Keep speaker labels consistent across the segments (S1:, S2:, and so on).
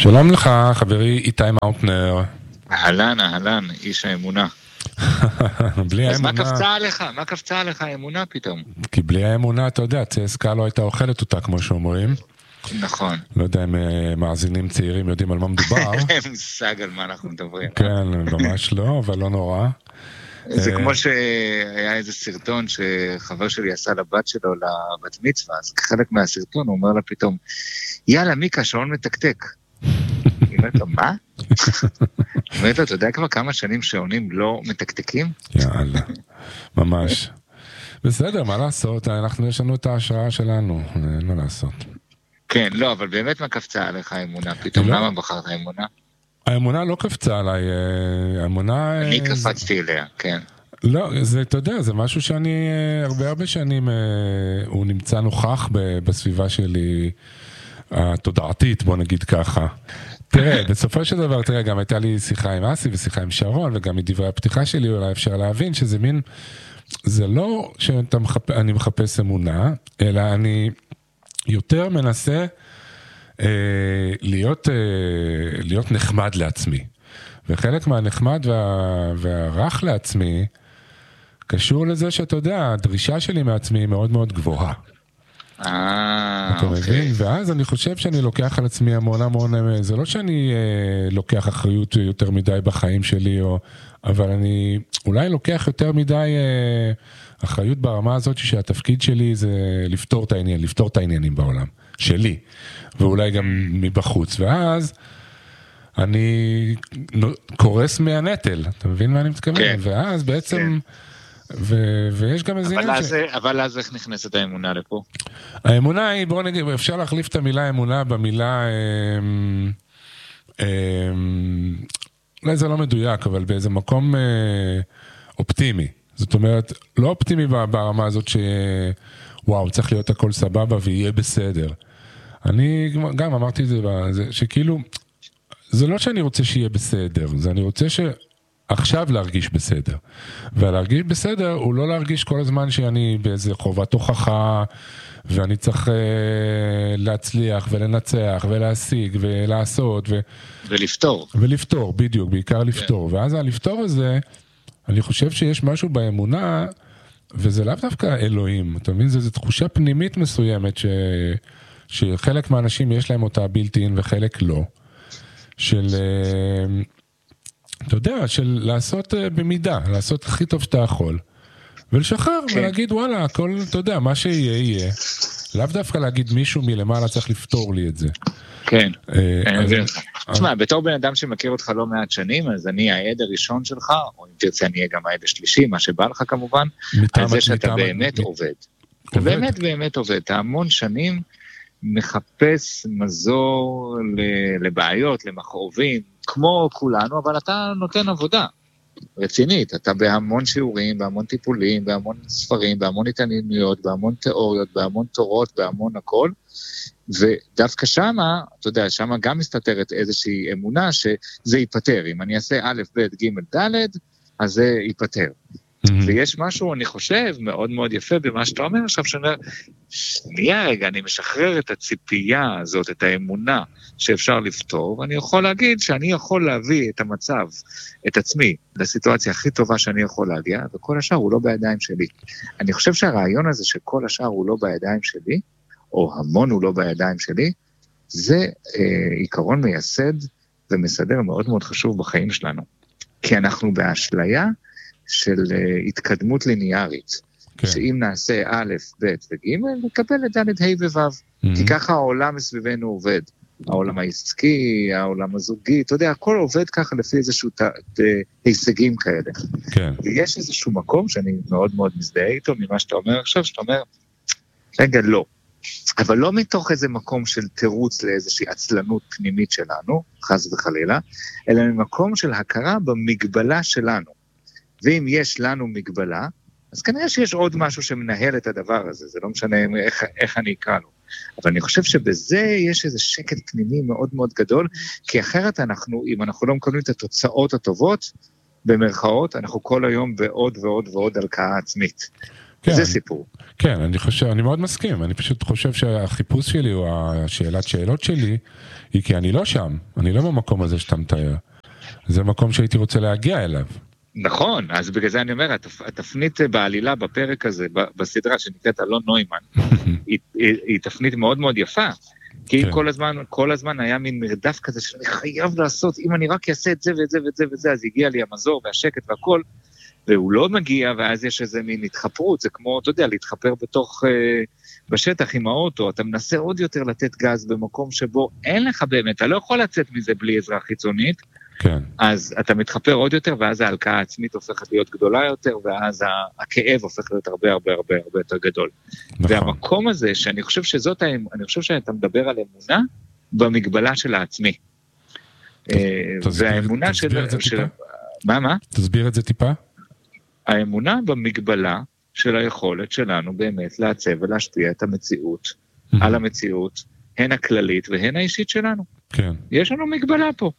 S1: שלום לך, חברי איתי מאוטנר.
S2: אהלן, איש האמונה.
S1: בלי
S2: אז
S1: האמונה...
S2: מה קפצה עליך האמונה פתאום?
S1: כי בלי האמונה, אתה יודע, צסקה לא הייתה אוכלת אותה, כמו שאומרים.
S2: נכון.
S1: לא יודע אם מאזינים צעירים יודעים על מה מדובר.
S2: אין מושג על מה אנחנו מדברים.
S1: כן, ממש לא, אבל לא נורא.
S2: זה כמו שהיה איזה סרטון שחבר שלי עשה לבת שלו לבת מצווה, אז כחלק מהסרטון הוא אומר לה פתאום, יאללה מיקה, שעון מתקתק. היא אומרת לו, מה? היא אומרת לו, אתה יודע כבר כמה שנים שעונים לא מתקתקים?
S1: יאללה, ממש. בסדר, מה לעשות? יש לנו את ההשראה שלנו, אין מה לעשות.
S2: כן, לא, אבל באמת מה קפצה עליך האמונה? פתאום למה בחרת האמונה?
S1: האמונה לא קפצה עליי, האמונה...
S2: אני קפצתי אליה, כן.
S1: לא, זה, אתה יודע, זה משהו שאני הרבה שנים, הוא נמצא נוכח בסביבה שלי התודעתית, בוא נגיד ככה. תראה, בסופו של דבר, תראה, גם הייתה לי שיחה עם אסי ושיחה עם שרון, וגם מדברי הפתיחה שלי אולי אפשר להבין שזה מין, זה לא שאני מחפש אמונה, אלא אני יותר מנסה להיות נחמד לעצמי. וחלק מהנחמד והרך לעצמי, קשור לזה שאתה יודע, הדרישה שלי מעצמי היא מאוד מאוד גבוהה. אתה מבין? ואז אני חושב שאני לוקח על עצמי המון, זה לא שאני לוקח אחריות יותר מדי בחיים שלי, אבל אני אולי לוקח יותר מדי אחריות ברמה הזאת שהתפקיד שלי זה לפתור את העניינים בעולם, שלי, ואולי גם מבחוץ, ואז אני קורס מהנטל, אתה מבין מה אני מתכוון?
S2: כן.
S1: ואז בעצם... ויש גם איזה...
S2: אבל אז איך נכנסת האמונה לפה?
S1: האמונה היא, בואו נגיד, אפשר להחליף את המילה אמונה במילה, אולי זה לא מדויק, אבל באיזה מקום אופטימי. זאת אומרת, לא אופטימי ברמה הזאת שוואו, צריך להיות הכל סבבה ויהיה בסדר. אני גם אמרתי את זה, שכאילו, זה לא שאני רוצה שיהיה בסדר, זה אני רוצה עכשיו להרגיש בסדר. ולהרגיש בסדר הוא לא להרגיש כל הזמן שאני באיזה חובת הוכחה, ואני צריך להצליח ולנצח ולהשיג ולעשות.
S2: ולפתור.
S1: ולפתור, בדיוק, בעיקר לפתור. ואז הלפתור הזה, אני חושב שיש משהו באמונה, וזה לאו דווקא אלוהים. אתה מבין? זו תחושה פנימית מסוימת, שחלק מהאנשים יש להם אותה בילט-אין וחלק לא. אתה יודע, של לעשות במידה, לעשות הכי טוב שאתה יכול, ולשחרר ולהגיד וואלה, הכל, אתה יודע, מה שיהיה, יהיה. לאו דווקא להגיד מישהו מלמעלה צריך לפתור לי את זה.
S2: כן, אני מבין לך. תשמע, בתור בן אדם שמכיר אותך לא מעט שנים, אז אני העד הראשון שלך, או אם תרצה אני אהיה גם העד השלישי, מה שבא לך כמובן, על זה שאתה באמת עובד. אתה באמת עובד, אתה המון שנים מחפש מזור לבעיות, למכאובים, כמו כולנו, אבל אתה נותן עבודה רצינית, אתה בהמון שיעורים, בהמון טיפולים, בהמון ספרים, בהמון התעניינויות, בהמון תיאוריות, בהמון תורות, בהמון הכל, ודווקא שמה, אתה יודע, שמה גם מסתתרת איזושהי אמונה שזה ייפטר, אם אני אעשה א', ב', ג', ד', אז זה ייפטר. ויש משהו, אני חושב, מאוד מאוד יפה במה שאתה אומר עכשיו, שאומר, שנייה רגע, אני משחרר את הציפייה הזאת, את האמונה שאפשר לפתור, ואני יכול להגיד שאני יכול להביא את המצב, את עצמי, לסיטואציה הכי טובה שאני יכול להגיע, וכל השאר הוא לא בידיים שלי. אני חושב שהרעיון הזה שכל השאר הוא לא בידיים שלי, או המון הוא לא בידיים שלי, זה עיקרון מייסד ומסדר מאוד מאוד חשוב בחיים שלנו. כי אנחנו באשליה, של התקדמות ליניארית, שאם נעשה א', ב' וג', נקבל את ד', ה' וו', כי ככה העולם מסביבנו עובד, העולם העסקי, העולם הזוגי, אתה יודע, הכל עובד ככה לפי איזשהו הישגים כאלה. ויש איזשהו מקום שאני מאוד מאוד מזדהה איתו, ממה שאתה אומר עכשיו, שאתה אומר, רגע, לא. אבל לא מתוך איזה מקום של תירוץ לאיזושהי עצלנות פנימית שלנו, חס וחלילה, אלא ממקום של הכרה במגבלה שלנו. ואם יש לנו מגבלה, אז כנראה שיש עוד משהו שמנהל את הדבר הזה, זה לא משנה איך אני אקרא לו. אבל אני חושב שבזה יש איזה שקט פנימי מאוד מאוד גדול, כי אחרת אם אנחנו לא מקבלים את התוצאות הטובות, במרכאות, אנחנו כל היום בעוד ועוד ועוד הלקאה עצמית. זה סיפור.
S1: כן, אני מאוד מסכים, אני פשוט חושב שהחיפוש שלי, או השאלת שאלות שלי, היא כי אני לא שם, אני לא במקום הזה שאתה מתאר. זה מקום שהייתי רוצה להגיע אליו.
S2: נכון, אז בגלל זה אני אומר, התפנית בעלילה בפרק הזה, בסדרה שנקראת אלון נוימן, היא תפנית מאוד מאוד יפה, כי כל הזמן היה מין מרדף כזה שאני חייב לעשות, אם אני רק אעשה את זה ואת זה ואת זה ואת זה, אז הגיע לי המזור והשקט והכל, והוא לא מגיע, ואז יש איזה מין התחפרות, זה כמו, אתה יודע, להתחפר בשטח עם האוטו, אתה מנסה עוד יותר לתת גז במקום שבו אין לך באמת, אתה לא יכול לצאת מזה בלי עזרה חיצונית,
S1: כן.
S2: אז אתה מתחפר עוד יותר, ואז ההלקאה העצמית הופכת להיות גדולה יותר, ואז הכאב הופך להיות הרבה הרבה הרבה הרבה יותר גדול. נכון. והמקום הזה, שאני חושב אני חושב שאתה מדבר על אמונה במגבלה של העצמי. והאמונה
S1: תסביר את זה טיפה?
S2: מה?
S1: תסביר את זה טיפה?
S2: האמונה במגבלה של היכולת שלנו באמת לעצב ולהשפיע את המציאות, על המציאות, הן הכללית והן האישית שלנו.
S1: כן.
S2: יש לנו מגבלה פה.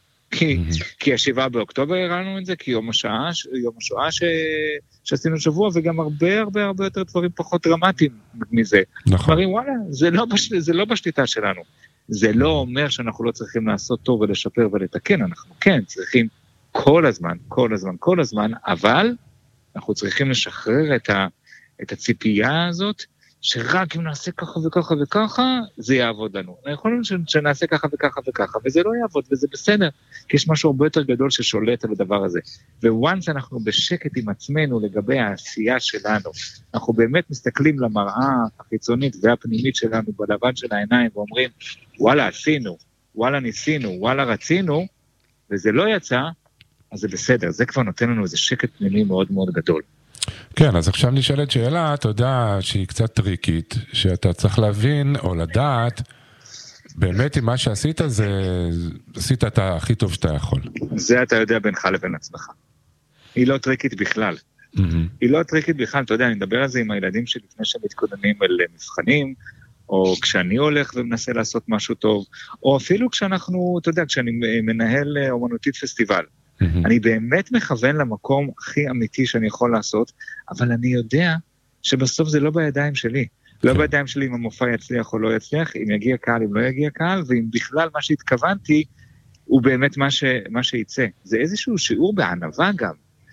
S2: כי ה7 באוקטובר הראינו את זה, כי יום השואה שעשינו שבוע, וגם הרבה הרבה הרבה יותר דברים פחות דרמטיים מזה.
S1: נכון.
S2: דברים, וואלה, זה לא בשליטה שלנו. זה לא אומר שאנחנו לא צריכים לעשות טוב ולשפר ולתקן, אנחנו כן צריכים כל הזמן, אבל אנחנו צריכים לשחרר את הציפייה הזאת, שרק אם נעשה ככה וככה וככה, זה יעבוד לנו. אנחנו יכולים שנעשה ככה וככה וככה, וזה לא יעבוד, וזה בסדר, כי יש משהו הרבה יותר גדול ששולט על הדבר הזה. וואנס אנחנו בשקט עם עצמנו לגבי העשייה שלנו, אנחנו באמת מסתכלים למראה החיצונית והפנימית שלנו בלבן של העיניים, ואומרים, וואלה עשינו, וואלה ניסינו, וואלה רצינו, וזה לא יצא, אז זה בסדר, זה כבר נותן לנו איזה שקט פנימי מאוד מאוד גדול.
S1: כן, אז עכשיו נשאלת שאלה, אתה יודע, שהיא קצת טריקית, שאתה צריך להבין או לדעת, באמת אם מה שעשית זה, עשית את הכי טוב שאתה יכול.
S2: זה אתה יודע בינך לבין עצמך. היא לא טריקית בכלל. היא לא טריקית בכלל, אתה יודע, אני מדבר על זה עם הילדים שלי לפני שהם מתכוננים אל מבחנים, או כשאני הולך ומנסה לעשות משהו טוב, או אפילו כשאנחנו, אתה יודע, כשאני מנהל אומנותית פסטיבל. אני באמת מכוון למקום הכי אמיתי שאני יכול לעשות, אבל אני יודע שבסוף זה לא בידיים שלי. לא בידיים שלי אם המופע יצליח או לא יצליח, אם יגיע קהל, אם לא יגיע קהל, ואם בכלל מה שהתכוונתי הוא באמת מה שיצא. זה איזשהו שיעור בענווה גם.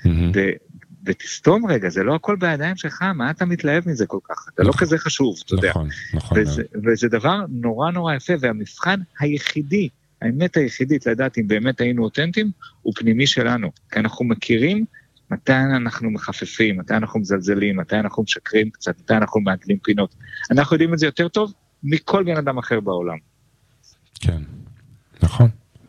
S2: ותסתום רגע, זה לא הכל בידיים שלך, מה אתה מתלהב מזה כל כך? זה לא כזה חשוב, אתה יודע. וזה דבר נורא נורא יפה, והמבחן היחידי, האמת היחידית לדעת אם באמת היינו אותנטיים, הוא פנימי שלנו. כי אנחנו מכירים מתי אנחנו מחפפים, מתי אנחנו מזלזלים, מתי אנחנו משקרים קצת, מתי אנחנו מעגלים פינות. אנחנו יודעים את זה יותר טוב מכל בן אדם אחר בעולם.
S1: כן, נכון.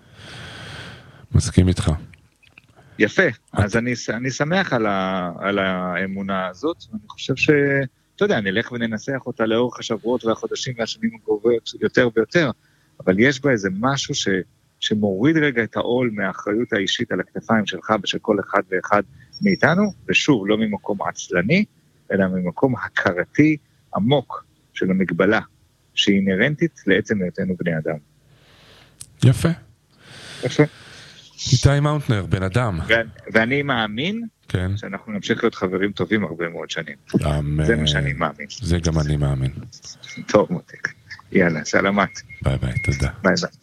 S1: מסכים איתך.
S2: יפה, אז אני שמח על האמונה הזאת, ואני חושב אתה יודע, נלך וננסח אותה לאורך השבועות והחודשים והשנים הקרובות יותר ויותר, אבל יש בה איזה משהו שמוריד רגע את העול מהאחריות האישית על הכתפיים שלך ושל כל אחד ואחד מאיתנו, ושוב, לא ממקום עצלני, אלא ממקום הכרתי עמוק של המגבלה, שהיא אינרנטית לעצם היותנו בני אדם.
S1: יפה.
S2: יפה.
S1: איתי מאונטנר, בן אדם.
S2: ואני מאמין שאנחנו נמשיך להיות חברים טובים הרבה מאוד שנים. זה מה שאני מאמין.
S1: זה גם אני מאמין.
S2: טוב מותק. יאללה, סלמת.
S1: ביי ביי, תודה.
S2: ביי ביי.